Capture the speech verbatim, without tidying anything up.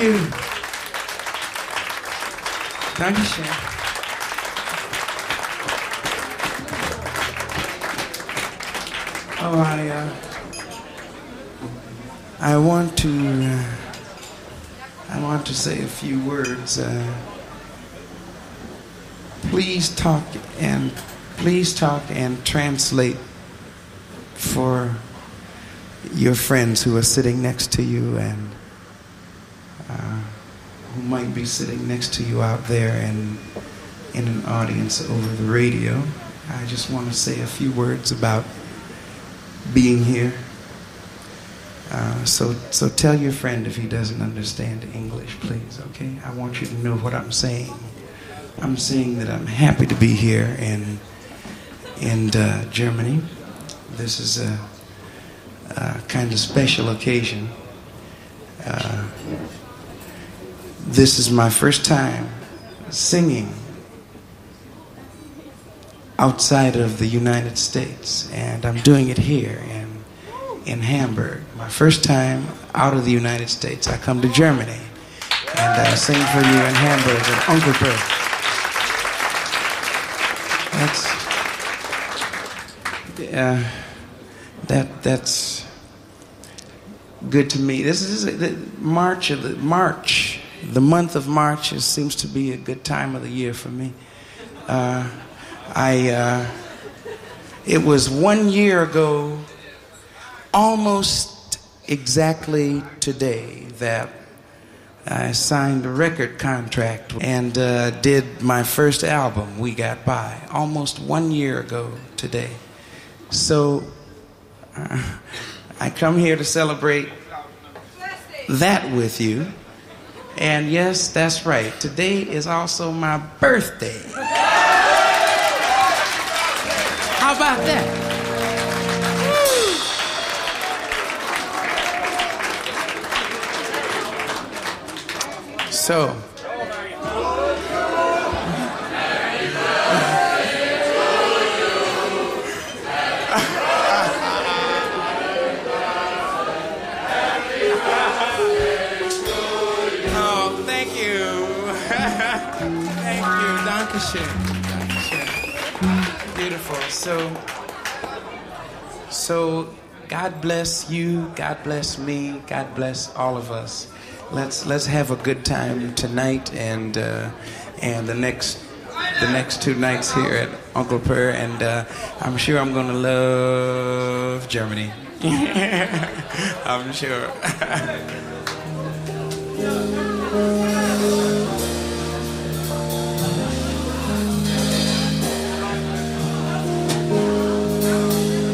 you. Dankeschön. Oh, I, uh, I want to, uh, I want to say a few words. Uh, please talk and, please talk and translate for your friends who are sitting next to you and uh, who might be sitting next to you out there and in an audience over the radio. I just want to say a few words about being here. Uh, so, so tell your friend if he doesn't understand English, please, okay? I want you to know what I'm saying. I'm saying that I'm happy to be here in, in uh, Germany. This is a, a kind of special occasion. Uh, this is my first time singing outside of the United States, and I'm doing it here in, in Hamburg. My first time out of the United States. I come to Germany, and I sing for you in Hamburg at Onkelper. That's, uh, that, that's good to me. This is the March of the March. The month of March is, seems to be a good time of the year for me. Uh, I, uh, it was one year ago, almost exactly today, that I signed a record contract and uh, did my first album, We Got By, almost one year ago today. So uh, I come here to celebrate that with you. And yes, that's right, today is also my birthday. How about that? Woo! So, oh, thank you. Thank you. Dankeschön. Dankeschön. Beautiful. So, so God bless you, God bless me, God bless all of us. Let's let's have a good time tonight and uh, and the next the next two nights here at Uncle Per, and uh, I'm sure I'm gonna love Germany. I'm sure.